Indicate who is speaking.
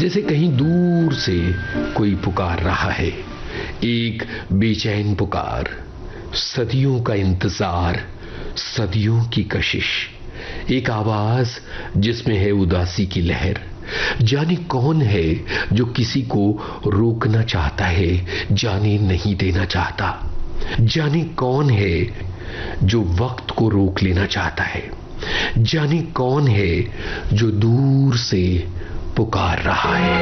Speaker 1: जैसे कहीं दूर से कोई पुकार रहा है, एक बेचैन पुकार, सदियों का इंतजार, सदियों की कशिश, एक आवाज जिसमें है उदासी की लहर। जाने कौन है जो किसी को रोकना चाहता है, जाने नहीं देना चाहता। जाने कौन है जो वक्त को रोक लेना चाहता है। जाने कौन है जो दूर से पुकार रहा है।